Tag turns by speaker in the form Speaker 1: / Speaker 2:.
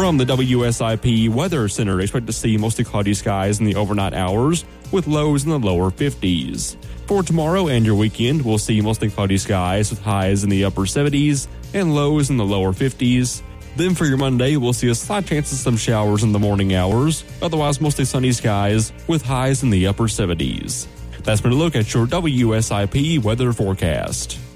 Speaker 1: From the WSIP Weather Center, expect to see mostly cloudy skies in the overnight hours with lows in the lower 50s. For tomorrow and your weekend, we'll see mostly cloudy skies with highs in the upper 70s and lows in the lower 50s. Then for your Monday, we'll see a slight chance of some showers in the morning hours, otherwise mostly sunny skies with highs in the upper 70s. That's been a look at your WSIP weather forecast.